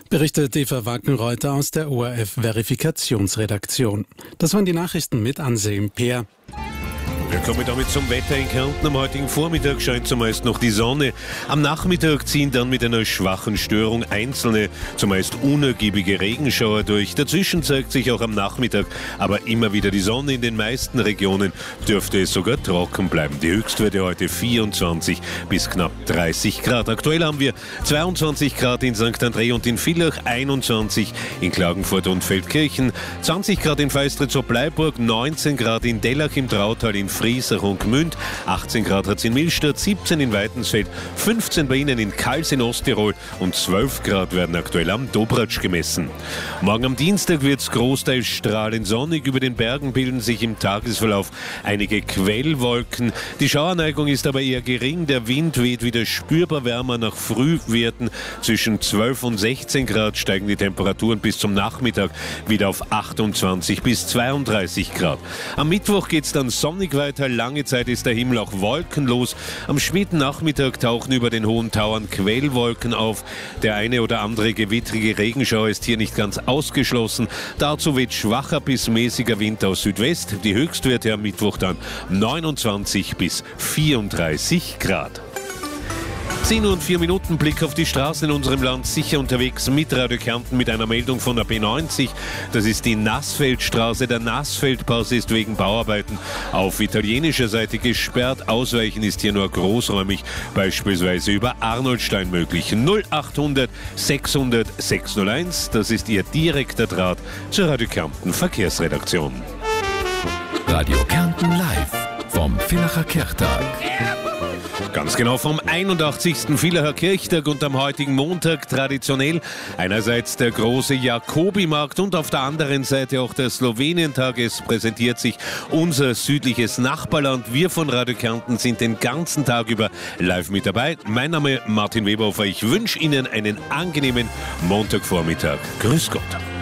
Berichtet Eva Wagner-Reuter aus der ORF-Verifikationsredaktion. Das waren die Nachrichten mit Anselm Peer. Wir kommen damit zum Wetter in Kärnten. Am heutigen Vormittag scheint zumeist noch die Sonne. Am Nachmittag ziehen dann mit einer schwachen Störung einzelne, zumeist unergiebige Regenschauer durch. Dazwischen zeigt sich auch am Nachmittag aber immer wieder die Sonne. In den meisten Regionen dürfte es sogar trocken bleiben. Die Höchstwerte heute 24 bis knapp 30 Grad. Aktuell haben wir 22 Grad in St. André und in Villach, 21 in Klagenfurt und Feldkirchen, 20 Grad in Feistritz-Bleiburg, 19 Grad in Dellach im Trautal, in Friesach und Gmünd, 18 Grad hat es in Millstatt, 17 in Weitensfeld, 15 bei Ihnen in Kals in Osttirol und 12 Grad werden aktuell am Dobratsch gemessen. Morgen am Dienstag wird es großteils strahlend sonnig. Über den Bergen bilden sich im Tagesverlauf einige Quellwolken. Die Schauerneigung ist aber eher gering. Der Wind weht wieder spürbar wärmer nach Frühwerten. Zwischen 12 und 16 Grad steigen die Temperaturen bis zum Nachmittag wieder auf 28 bis 32 Grad. Am Mittwoch geht es dann sonnig weiter. Lange Zeit ist der Himmel auch wolkenlos. Am späten Nachmittag tauchen über den hohen Tauern Quellwolken auf. Der eine oder andere gewittrige Regenschauer ist hier nicht ganz ausgeschlossen. Dazu weht schwacher bis mäßiger Wind aus Südwest. Die Höchstwerte am Mittwoch dann 29 bis 34 Grad. 10 Uhr und 4 Minuten, Blick auf die Straßen in unserem Land, sicher unterwegs mit Radio Kärnten mit einer Meldung von der B90. Das ist die Nassfeldstraße. Der Nassfeldpass ist wegen Bauarbeiten auf italienischer Seite gesperrt. Ausweichen ist hier nur großräumig, beispielsweise über Arnoldstein möglich. 0800 600 601, das ist Ihr direkter Draht zur Radio Kärnten Verkehrsredaktion. Radio Kärnten live vom Villacher Kirchtag. Ganz genau vom 81. Villacher Kirchtag und am heutigen Montag traditionell einerseits der große Jakobimarkt und auf der anderen Seite auch der Slowenientag. Es präsentiert sich unser südliches Nachbarland. Wir von Radio Kärnten sind den ganzen Tag über live mit dabei. Mein Name Martin Weberhofer. Ich wünsche Ihnen einen angenehmen Montagvormittag. Grüß Gott.